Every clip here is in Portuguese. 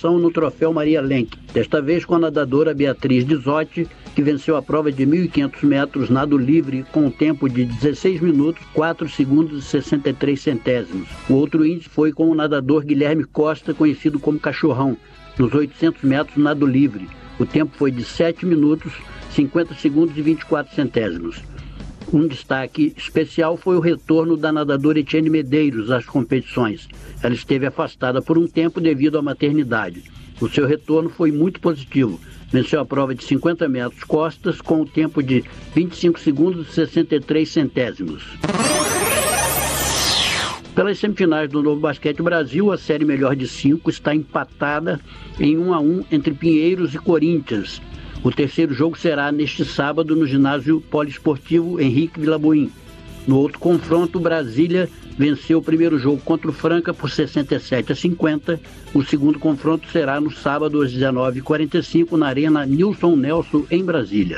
participação no Troféu Maria Lenk, desta vez com a nadadora Beatriz Dizotti, que venceu a prova de 1.500 metros nado livre com um tempo de 16 minutos, 4 segundos e 63 centésimos. O outro índice foi com o nadador Guilherme Costa, conhecido como Cachorrão, nos 800 metros nado livre. O tempo foi de 7 minutos, 50 segundos e 24 centésimos. Um destaque especial foi o retorno da nadadora Etienne Medeiros às competições. Ela esteve afastada por um tempo devido à maternidade. O seu retorno foi muito positivo. Venceu a prova de 50 metros costas com o tempo de 25 segundos e 63 centésimos. Pelas semifinais do Novo Basquete Brasil, a série melhor de 5 está empatada em 1-1 entre Pinheiros e Corinthians. O terceiro jogo será neste sábado no ginásio poliesportivo Henrique Vilaboim. No outro confronto, Brasília venceu o primeiro jogo contra o Franca por 67-50. O segundo confronto será no sábado às 19h45 na Arena Nilson Nelson, em Brasília.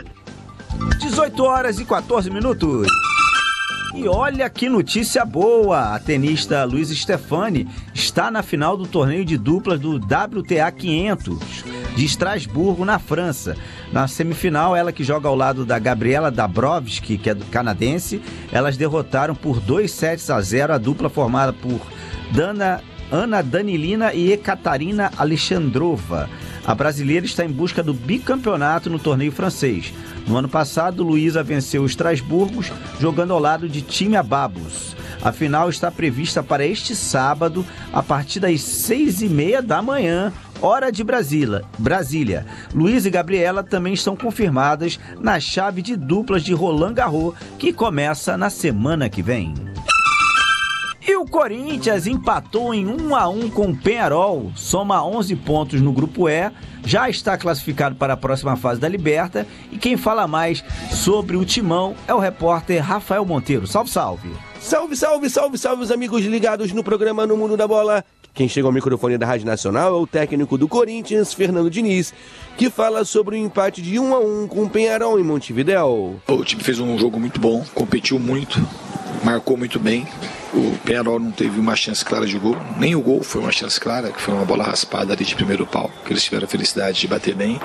18h14. E olha que notícia boa! A tenista Luiz Stefani está na final do torneio de duplas do WTA 500 de Estrasburgo, na França. Na semifinal, ela que joga ao lado da Gabriela Dabrowski, que é canadense, elas derrotaram por 2-0 a dupla formada por Ana Danilina e Ekaterina Alexandrova. A brasileira está em busca do bicampeonato no torneio francês. No ano passado, Luísa venceu o Estrasburgo jogando ao lado de Timea Babos. A final está prevista para este sábado, a partir das 6h30 da manhã, hora de Brasília. Luísa e Gabriela também estão confirmadas na chave de duplas de Roland Garros, que começa na semana que vem. E o Corinthians empatou em 1-1 com o Peñarol, soma 11 pontos no Grupo E, já está classificado para a próxima fase da Liberta, e quem fala mais sobre o timão é o repórter Rafael Monteiro. Salve, salve! Salve, salve, salve, salve os amigos ligados no programa No Mundo da Bola. Quem chega ao microfone da Rádio Nacional é o técnico do Corinthians, Fernando Diniz, que fala sobre o empate de 1-1 com o Peñarol em Montevidéu. O time fez um jogo muito bom, competiu muito, marcou muito bem. O Peñarol não teve uma chance clara de gol, nem o gol foi uma chance clara, que foi uma bola raspada ali de primeiro pau, que eles tiveram a felicidade de bater bem.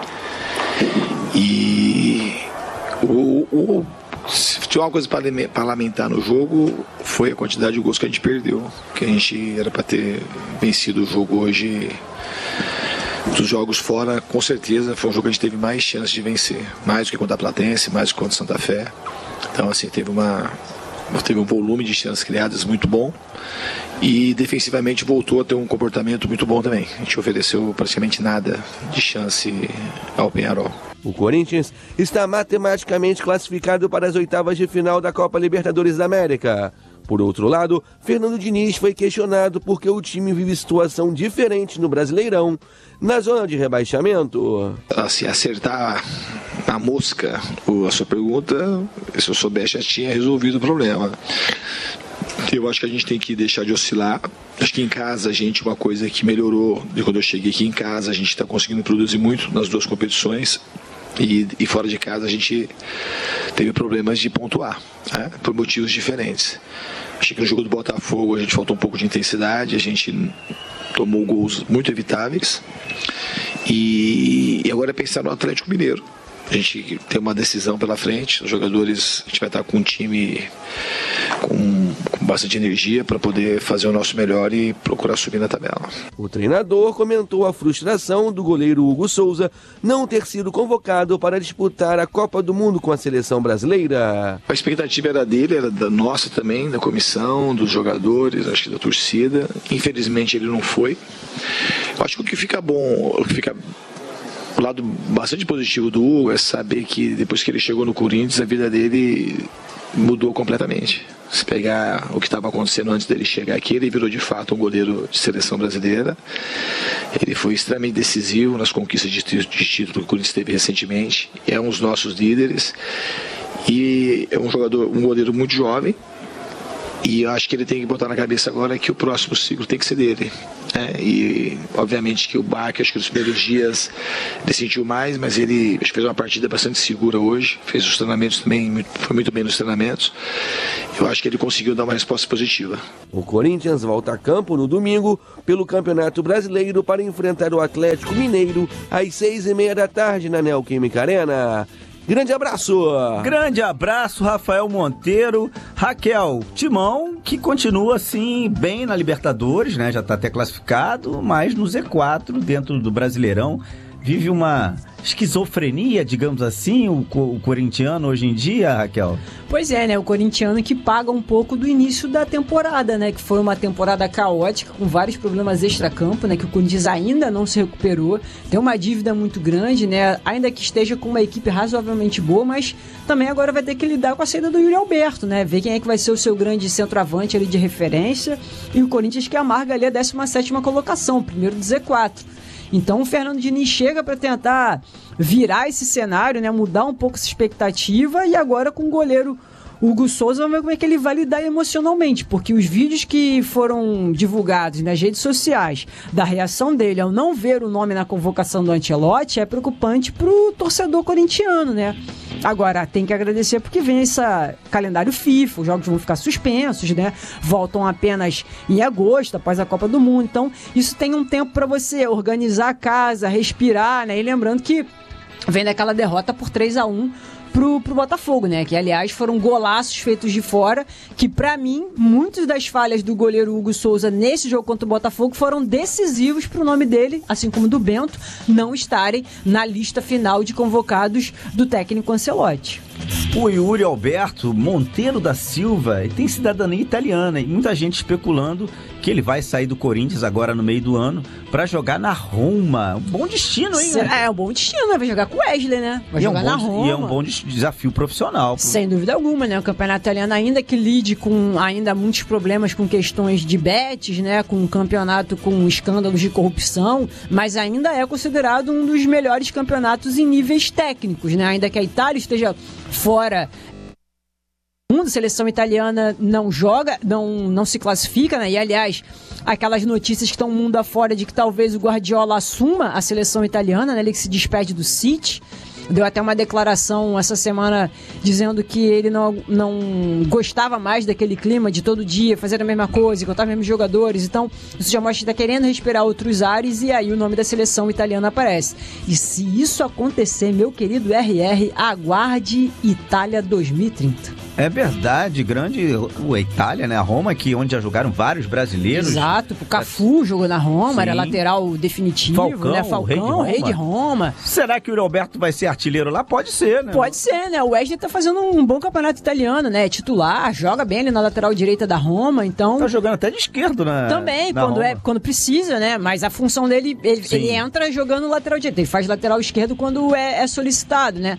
E se tinha uma coisa para lamentar no jogo, foi a quantidade de gols que a gente perdeu, que a gente era para ter vencido o jogo hoje. Dos jogos fora, com certeza, foi um jogo que a gente teve mais chance de vencer, mais do que contra a Platense, mais do que contra a Santa Fé. Então, assim, teve um volume de chances criadas muito bom e defensivamente voltou a ter um comportamento muito bom também. A gente ofereceu praticamente nada de chance ao Peñarol. O Corinthians está matematicamente classificado para as oitavas de final da Copa Libertadores da América. Por outro lado, Fernando Diniz foi questionado porque o time vive situação diferente no Brasileirão, na zona de rebaixamento. Se acertar na mosca a sua pergunta, se eu soubesse, já tinha resolvido o problema. Eu acho que a gente tem que deixar de oscilar. Acho que em casa uma coisa que melhorou de quando eu cheguei aqui em casa, a gente está conseguindo produzir muito nas duas competições. E fora de casa a gente teve problemas de pontuar, né? Por motivos diferentes. Achei que no jogo do Botafogo a gente faltou um pouco de intensidade, a gente tomou gols muito evitáveis. E agora é pensar no Atlético Mineiro. A gente tem uma decisão pela frente, os jogadores, a gente vai estar com um time com bastante energia para poder fazer o nosso melhor e procurar subir na tabela. O treinador comentou a frustração do goleiro Hugo Souza não ter sido convocado para disputar a Copa do Mundo com a seleção brasileira. A expectativa era dele, era da nossa também, da comissão, dos jogadores, acho que da torcida. Infelizmente ele não foi. Eu acho que o que fica bom, o lado bastante positivo do Hugo é saber que depois que ele chegou no Corinthians, a vida dele mudou completamente. Se pegar o que estava acontecendo antes dele chegar aqui, ele virou de fato um goleiro de seleção brasileira. Ele foi extremamente decisivo nas conquistas de título que o Corinthians teve recentemente. É um dos nossos líderes e é um goleiro muito jovem. E eu acho que ele tem que botar na cabeça agora que o próximo ciclo tem que ser dele. E obviamente que o Bach, acho que nos primeiros dias ele sentiu mais, mas ele acho que fez uma partida bastante segura hoje, fez os treinamentos também, foi muito bem nos treinamentos. Eu acho que ele conseguiu dar uma resposta positiva. O Corinthians volta a campo no domingo pelo Campeonato Brasileiro para enfrentar o Atlético Mineiro às 6h30 da tarde na Neoquímica Arena. Grande abraço! Grande abraço, Rafael Monteiro. Raquel, Timão, que continua assim bem na Libertadores, né? Já está até classificado, mas no Z4, dentro do Brasileirão, vive uma esquizofrenia, digamos assim, o corintiano hoje em dia, Raquel? Pois é, né? O corintiano que paga um pouco do início da temporada, né? Que foi uma temporada caótica, com vários problemas extracampo, né? Que o Corinthians ainda não se recuperou. Tem uma dívida muito grande, né? Ainda que esteja com uma equipe razoavelmente boa, mas também agora vai ter que lidar com a saída do Yuri Alberto, né? Ver quem é que vai ser o seu grande centroavante ali de referência. E o Corinthians que amarga ali a 17ª colocação, primeiro do Z4. Então o Fernando Diniz chega para tentar virar esse cenário, né, mudar um pouco essa expectativa, e agora com o goleiro Hugo Souza, vamos ver como é que ele vai lidar emocionalmente, porque os vídeos que foram divulgados nas redes sociais da reação dele ao não ver o nome na convocação do Ancelotti é preocupante pro torcedor corintiano, né? Agora, tem que agradecer porque vem esse calendário FIFA, os jogos vão ficar suspensos, né? Voltam apenas em agosto, após a Copa do Mundo. Então, isso tem um tempo para você organizar a casa, respirar, né? E lembrando que vem daquela derrota por 3-1 pro Botafogo, né? Que, aliás, foram golaços feitos de fora, que, pra mim, muitas das falhas do goleiro Hugo Souza nesse jogo contra o Botafogo foram decisivos pro nome dele, assim como do Bento, não estarem na lista final de convocados do técnico Ancelotti. O Yuri Alberto Monteiro da Silva tem cidadania italiana e muita gente especulando que ele vai sair do Corinthians agora no meio do ano para jogar na Roma. Um bom destino, hein? É um bom destino, né? Vai jogar com o Wesley, né? Vai jogar na Roma. E é um bom desafio profissional. Sem dúvida alguma, né? O campeonato italiano, ainda que lide com ainda muitos problemas com questões de bets, né? Com um campeonato com escândalos de corrupção, mas ainda é considerado um dos melhores campeonatos em níveis técnicos, né? Ainda que a Itália esteja fora, a seleção italiana não joga, não se classifica, né? E, aliás, aquelas notícias que estão mundo afora de que talvez o Guardiola assuma a seleção italiana, né? Ele que se despede do City. Deu até uma declaração essa semana dizendo que ele não gostava mais daquele clima de todo dia fazer a mesma coisa, contar os mesmos jogadores. Então, isso já mostra que está querendo respirar outros ares, e aí o nome da seleção italiana aparece. E se isso acontecer, meu querido RR, aguarde Itália 2030. É verdade, grande a Itália, né? A Roma, onde já jogaram vários brasileiros. Exato, o Cafu jogou na Roma, sim. Era lateral definitivo, Falcão, né? Falcão, rei de Roma. Será que o Roberto vai ser artilheiro lá? Pode ser, né? Pode ser, né? O Wesley tá fazendo um bom campeonato italiano, né? Titular, joga bem ali na lateral direita da Roma, então... Tá jogando até de esquerdo, né? Também, quando precisa, né? Mas a função dele, ele entra jogando lateral direito. Ele faz lateral esquerdo quando é solicitado, né?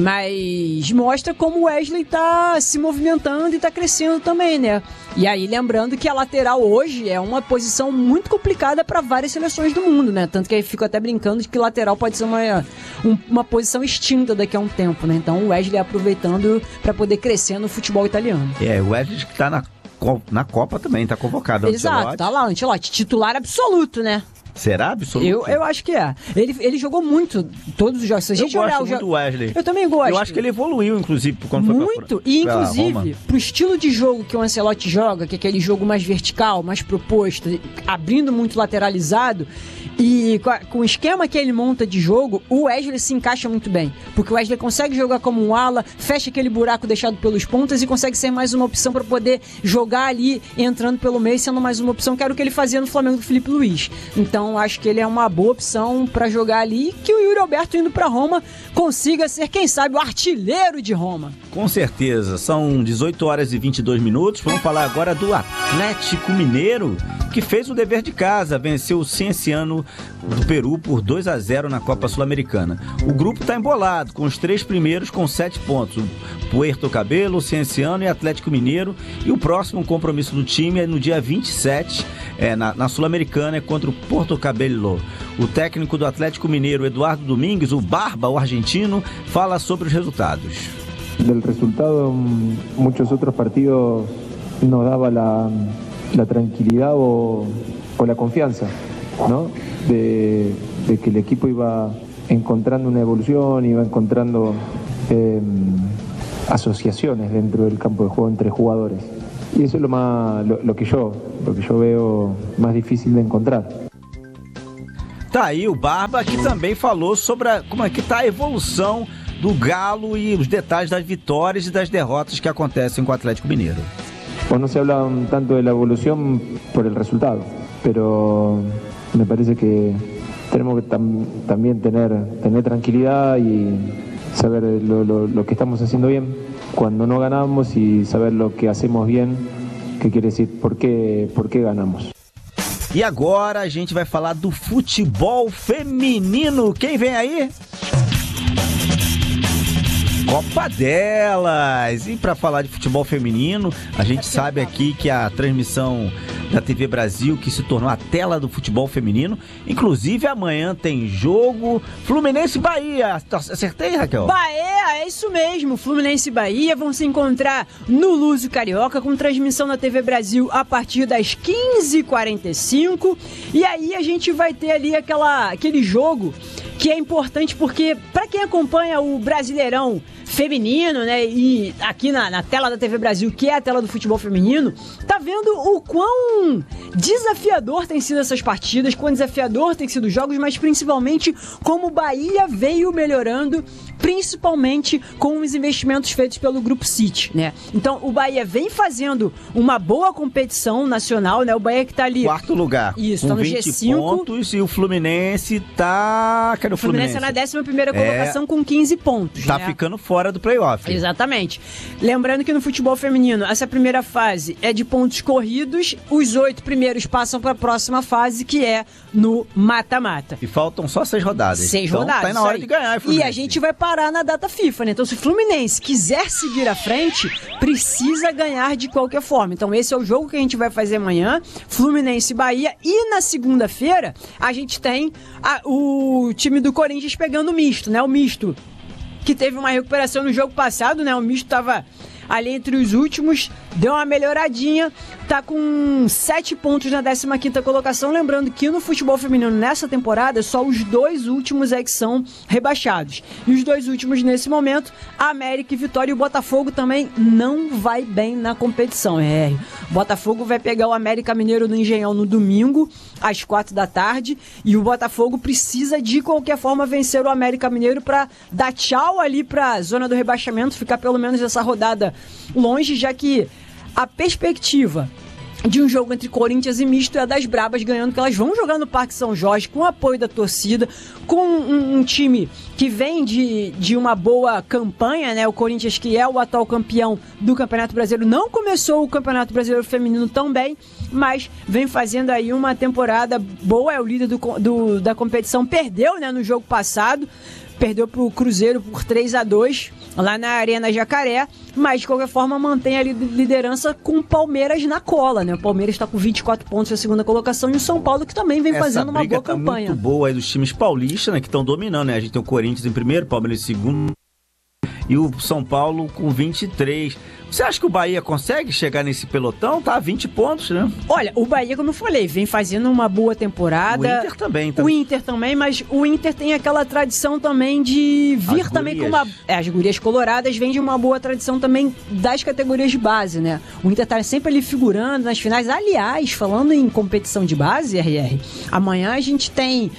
Mas mostra como o Wesley tá se movimentando e tá crescendo também, né? E aí, lembrando que a lateral hoje é uma posição muito complicada para várias seleções do mundo, né? Tanto que aí fico até brincando de que lateral pode ser uma posição extinta daqui a um tempo, né? Então o Wesley aproveitando para poder crescer no futebol italiano. O Wesley que tá na Copa também, tá convocado. Exato, tá lá o Ancelotti, titular absoluto, né? Será absoluto? Eu acho que é. Ele jogou muito todos os jogos. Se a gente olhar muito do Wesley. Eu também gosto. Eu acho que ele evoluiu, inclusive, quando muito. E, inclusive, pro estilo de jogo que o Ancelotti joga, que é aquele jogo mais vertical, mais proposto, abrindo muito lateralizado, e com o esquema que ele monta de jogo, o Wesley se encaixa muito bem. Porque o Wesley consegue jogar como um ala, fecha aquele buraco deixado pelos pontas e consegue ser mais uma opção para poder jogar ali, entrando pelo meio, sendo mais uma opção, que era o que ele fazia no Flamengo do Felipe Luiz. Então, acho que ele é uma boa opção para jogar ali, que o Yuri Alberto indo para Roma consiga ser, quem sabe, o artilheiro de Roma. Com certeza. São 18 horas e 22 minutos. Vamos falar agora do Atlético Mineiro, que fez o dever de casa, venceu o Cienciano do Peru por 2-0 na Copa Sul-Americana. O grupo está embolado, com os 3 primeiros com 7 pontos. Puerto Cabello, Cienciano e Atlético Mineiro. E o próximo compromisso do time é no dia 27, na Sul-Americana, é contra o Puerto Cabello. O técnico do Atlético Mineiro, Eduardo Domingues, o Barba, o argentino, fala sobre os resultados. Del resultado, muchos otros partidos nos daba la tranquilidad o la confianza. ¿no? De que el equipo iba encontrando una evolución, iba encontrando asociaciones dentro del campo de juego entre jugadores. Y eso es lo que yo veo más difícil de encontrar. Tá aí o Barba, que também falou sobre como é que tá a evolução do Galo e os detalhes das vitórias e das derrotas que acontecem com o Atlético Mineiro. Pues no se habla tanto de la evolución por el resultado, pero me parece que tenemos que también tener tranquilidad y saber lo que estamos haciendo bien cuando no ganamos y saber lo que hacemos bien, que quiere decir por qué ganamos. E agora a gente vai falar do futebol feminino. Quem vem aí? Copa delas! E para falar de futebol feminino, a gente sabe aqui que a transmissão da TV Brasil, que se tornou a tela do futebol feminino, inclusive amanhã tem jogo Fluminense e Bahia. Acertei, Raquel? Bahia, é isso mesmo. Fluminense e Bahia vão se encontrar no Luso Carioca, com transmissão na TV Brasil a partir das 15h45. E aí a gente vai ter ali aquele jogo que é importante porque, para quem acompanha o Brasileirão feminino, né, e aqui na tela da TV Brasil, que é a tela do futebol feminino, tá vendo o quão desafiador tem sido essas partidas, quão desafiador tem sido os jogos, mas principalmente como o Bahia veio melhorando, principalmente com os investimentos feitos pelo Grupo City, né? Então o Bahia vem fazendo uma boa competição nacional, né? O Bahia que tá ali... Quarto lugar. Isso, com tá no 20 G5. pontos, e o Fluminense tá... Cadê o Fluminense? É na 11ª colocação com 15 pontos, tá, né? ficando fora do playoff. Exatamente. Lembrando que no futebol feminino, essa primeira fase é de pontos corridos, os 8 primeiros passam para a próxima fase, que é no mata-mata. E faltam só 6 rodadas. 6 então, rodadas. Tá na hora de ganhar, Fluminense. E a gente vai parar na data FIFA, né? Então, se o Fluminense quiser seguir à frente, precisa ganhar de qualquer forma. Então, esse é o jogo que a gente vai fazer amanhã, Fluminense e Bahia. E na segunda-feira, a gente tem o time do Corinthians pegando o misto, né? O misto que teve uma recuperação no jogo passado, né? O misto estava ali entre os últimos, deu uma melhoradinha, tá com 7 pontos na 15ª colocação. Lembrando que no futebol feminino nessa temporada, só os 2 últimos é que são rebaixados. E os 2 últimos nesse momento, a América e Vitória, e o Botafogo também não vai bem na competição. O Botafogo vai pegar o América Mineiro no Engenhão no domingo, às 16h, e o Botafogo precisa de qualquer forma vencer o América Mineiro para dar tchau ali para a zona do rebaixamento, ficar pelo menos essa rodada longe, já que a perspectiva de um jogo entre Corinthians e misto é das brabas ganhando, que elas vão jogar no Parque São Jorge com o apoio da torcida, com um time que vem de uma boa campanha, né? O Corinthians, que é o atual campeão do Campeonato Brasileiro, não começou o Campeonato Brasileiro Feminino tão bem, mas vem fazendo aí uma temporada boa, é o líder da competição, perdeu, né, no jogo passado, perdeu pro Cruzeiro por 3-2 lá na Arena Jacaré, mas de qualquer forma mantém a liderança com o Palmeiras na cola, né? O Palmeiras está com 24 pontos na segunda colocação, e o São Paulo que também vem fazendo uma boa campanha. Essa briga tá muito boa aí dos times paulistas, né, que estão dominando, né? A gente tem o Corinthians em primeiro, o Palmeiras em segundo e o São Paulo com 23. Você acha que o Bahia consegue chegar nesse pelotão? Tá a 20 pontos, né? Olha, o Bahia, como eu falei, vem fazendo uma boa temporada. O Inter também. O Inter também, mas o Inter tem aquela tradição também de vir também com uma... as gurias coloradas vêm de uma boa tradição também das categorias de base, né? O Inter tá sempre ali figurando nas finais. Aliás, falando em competição de base, RR, amanhã a gente tem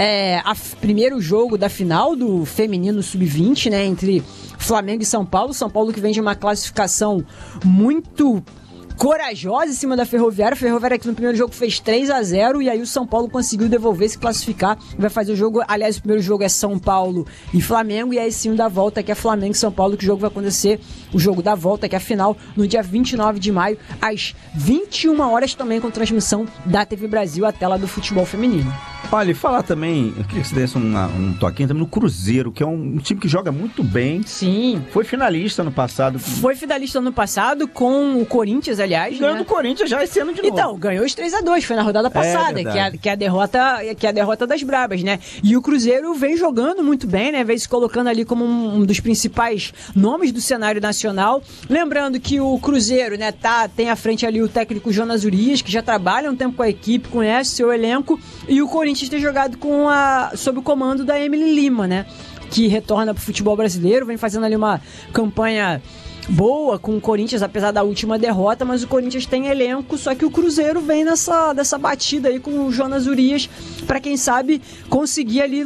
primeiro jogo da final do feminino sub-20, né? Entre Flamengo e São Paulo. São Paulo que vem de uma classificação muito corajosa em cima da Ferroviária. A Ferroviária que no primeiro jogo fez 3-0, e aí o São Paulo conseguiu devolver, se classificar. Vai fazer o jogo, aliás, o primeiro jogo é São Paulo e Flamengo, e aí sim o da volta, que é Flamengo e São Paulo, que o jogo vai acontecer, o jogo da volta, que é a final, no dia 29 de maio, às 21 horas, também com transmissão da TV Brasil, a tela do futebol feminino. Olha, e falar também, eu queria que você desse um toquinho também no Cruzeiro, que é um time que joga muito bem. Sim. Foi finalista no passado. Foi finalista no passado com o Corinthians, aliás. Ganhou né? do Corinthians já esse ano de novo. Então, ganhou os 3-2, foi na rodada passada, que é a derrota das brabas, né? E o Cruzeiro vem jogando muito bem, né? Vem se colocando ali como um dos principais nomes do cenário nacional. Lembrando que o Cruzeiro, né, tem à frente ali o técnico Jonas Urias, que já trabalha um tempo com a equipe, conhece seu elenco, e o Corinthians tem jogado sob o comando da Emily Lima, né? Que retorna para o futebol brasileiro, vem fazendo ali uma campanha boa com o Corinthians, apesar da última derrota, mas o Corinthians tem elenco, só que o Cruzeiro vem dessa batida aí com o Jonas Urias, para quem sabe conseguir ali